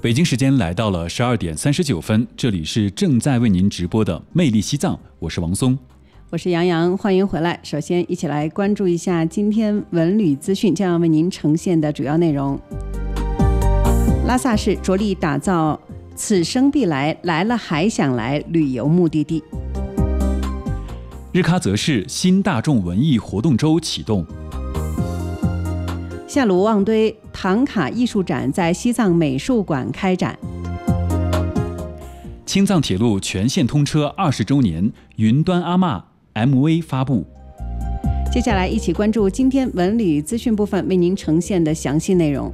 北京时间来到了12点39分，这里是正在为您直播的魅力西藏，我是王松， 我是杨洋，欢迎回来。首先一起来关注一下今天文旅资讯将要为您呈现的主要内容。拉萨市着力打造此生必来，来了还想来旅游目的地。 日喀则市新大众文艺活动周启动。 夏鲁旺堆唐卡艺术展在西藏美术馆开展。 青藏铁路全线通车20周年云端阿嬷 MV 发布。 接下来一起关注今天文旅资讯部分为您呈现的详细内容。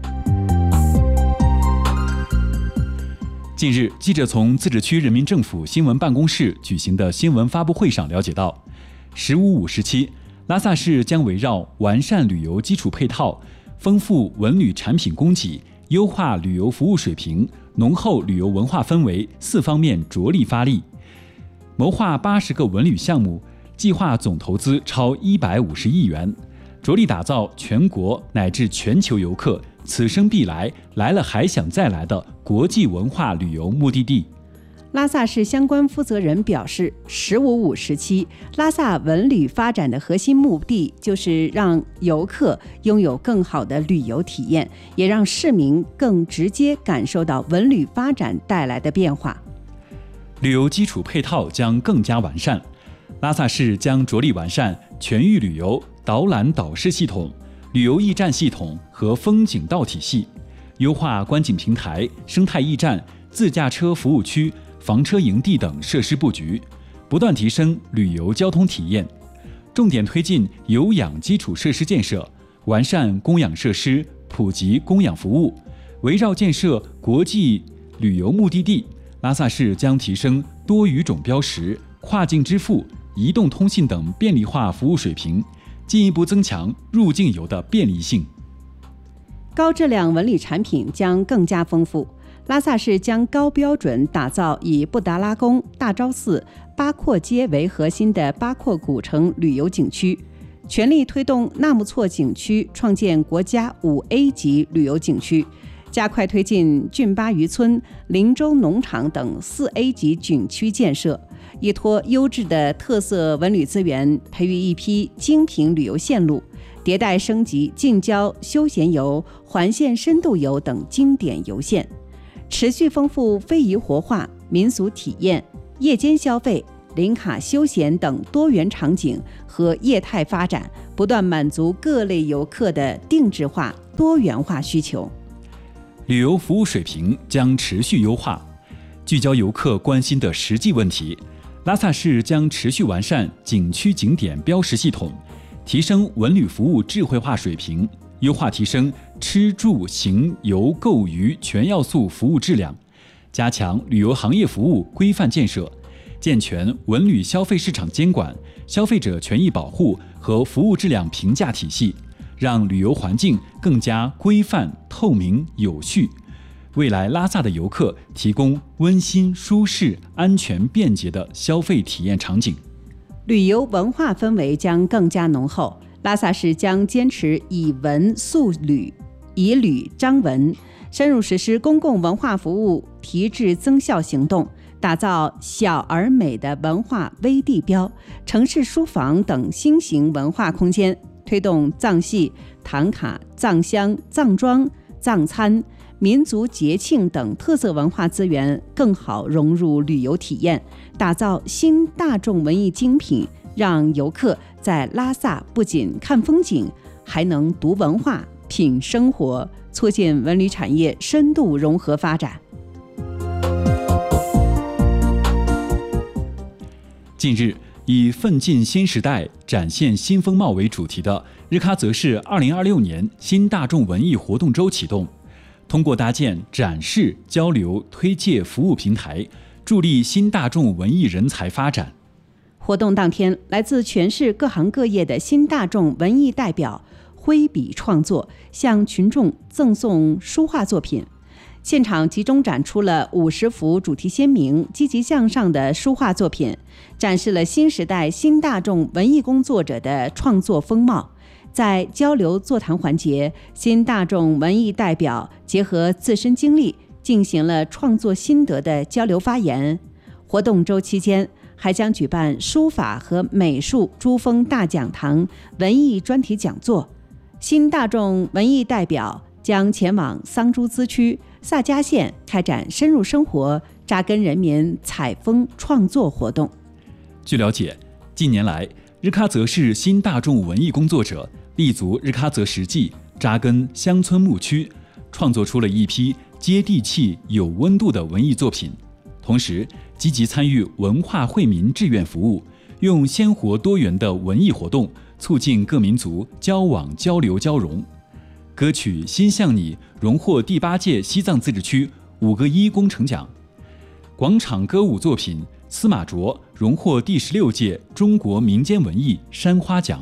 近日，记者从自治区人民政府新闻办公室举行的新闻发布会上了解到，15-5时期，拉萨市将围绕完善旅游基础配套、丰富文旅产品供给、优化旅游服务水平、浓厚旅游文化氛围4方面着力发力，谋划80个文旅项目，计划总投资超150亿元，着力打造全国乃至全球游客此生必来，来了还想再来的国际文化旅游目的地。 拉萨市相关负责人表示，15-5时期，拉萨文旅发展的核心目的就是让游客拥有更好的旅游体验，也让市民更直接感受到文旅发展带来的变化。 旅游基础配套将更加完善，拉萨市将着力完善全域旅游导览导视系统、旅游驿站系统和风景道体系，优化观景平台、生态驿站、自驾车服务区、房车营地等设施布局，不断提升旅游交通体验，重点推进有氧基础设施建设，完善供氧设施，普及供氧服务。围绕建设国际旅游目的地，拉萨市将提升多语种标识、跨境支付、移动通信等便利化服务水平，进一步增强入境游的便利性。 高质量文旅产品将更加丰富。拉萨市将高标准打造以布达拉宫、大昭寺、八廓街为核心的八廓古城旅游景区，全力推动纳木错景区创建国家5A 级旅游景区，加快推进峻巴渔村、林州农场等4A 级景区建设，依托优质的特色文旅资源，培育一批精品旅游线路，迭代升级近郊休闲游、环线深度游等经典游线，持续丰富非遗活化、民俗体验、夜间消费、林卡休闲等多元场景和业态发展，不断满足各类游客的定制化、多元化需求。 旅游服务水平将持续优化，聚焦游客关心的实际问题。拉萨市将持续完善景区景点标识系统，提升文旅服务智慧化水平，优化提升吃住行游购娱全要素服务质量，加强旅游行业服务规范建设，健全文旅消费市场监管、消费者权益保护和服务质量评价体系，让旅游环境更加规范、透明、有序，未来拉萨的游客提供温馨、舒适、安全、便捷的消费体验场景。 旅游文化氛围将更加浓厚，拉萨市将坚持以文塑旅、以旅彰文，深入实施公共文化服务提质增效行动，打造小而美的文化微地标、城市书房等新型文化空间，推动藏戏、唐卡、藏香、藏庄、藏餐、民族节庆等特色文化资源更好融入旅游体验，打造新大众文艺精品，让游客在拉萨不仅看风景，还能读文化、品生活，促进文旅产业深度融合发展。 近日，以奋进新时代、展现新风貌为主题的日喀则市2026年新大众文艺活动周启动，通过搭建展示、交流、推介服务平台，助力新大众文艺人才发展。 活动当天，来自全市各行各业的新大众文艺代表挥笔创作，向群众赠送书画作品。现场集中展出了50幅主题鲜明、积极向上的书画作品，展示了新时代新大众文艺工作者的创作风貌。在交流座谈环节，新大众文艺代表结合自身经历， 进行了创作心得的交流发言。活动周期间还将举办书法和美术珠峰大讲堂、文艺专题讲座。新大众文艺代表将前往桑珠孜区、萨迦县开展深入生活、扎根人民采风创作活动。 据了解，近年来，日喀则市新大众文艺工作者立足日喀则实际，扎根乡村牧区，创作出了一批接地气、有温度的文艺作品。同时，积极参与文化惠民志愿服务，用鲜活多元的文艺活动促进各民族交往交流交融。歌曲《心向你》荣获第8届西藏自治区5个1工程奖，广场歌舞作品《司马卓》荣获第16届中国民间文艺山花奖。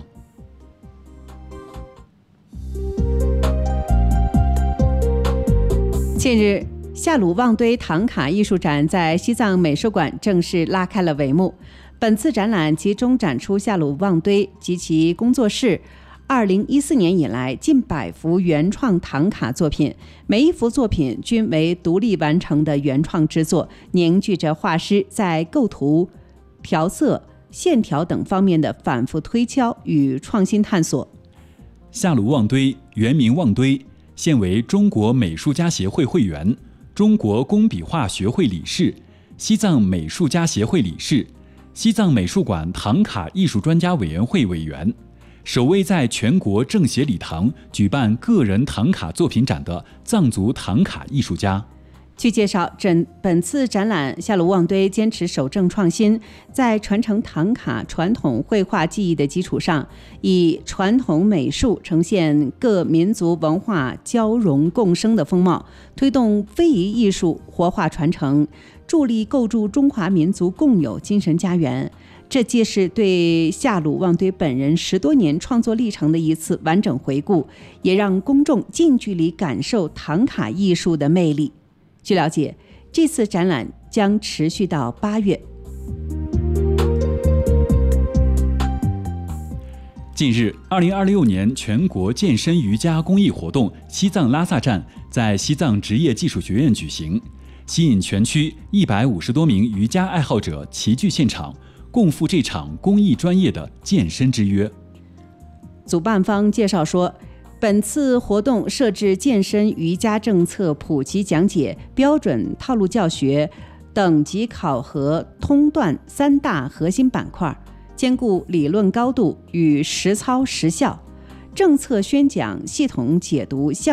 近日，夏鲁旺堆唐卡艺术展在西藏美术馆正式拉开了帷幕。本次展览集中展出夏鲁旺堆及其工作室2014年以来近100幅原创唐卡作品，每一幅作品均为独立完成的原创之作，凝聚着画师在构图、调色、线条等方面的反复推敲与创新探索。 夏鲁旺堆原名旺堆，现为中国美术家协会会员、中国工笔画学会理事、西藏美术家协会理事、西藏美术馆唐卡艺术专家委员会委员，首位在全国政协礼堂举办个人唐卡作品展的藏族唐卡艺术家。 据介绍，本次展览夏鲁旺堆坚持守正创新，在传承唐卡传统绘画技艺的基础上，以传统美术呈现各民族文化交融共生的风貌，推动非遗艺术活化传承，助力构筑中华民族共有精神家园。这既是对夏鲁旺堆本人10多年创作历程的一次完整回顾，也让公众近距离感受唐卡艺术的魅力。据了解，这次展览将持续到8月。 近日，2026年全国健身瑜伽公益活动西藏拉萨站在西藏职业技术学院举行，吸引全区150多名瑜伽爱好者齐聚现场，共赴这场公益专业的健身之约。 主办方介绍说，本次活动设置健身瑜伽政策普及讲解、标准套路教学、等级考核通段3大核心板块，兼顾理论高度与实操实效。政策宣讲、系统解读、项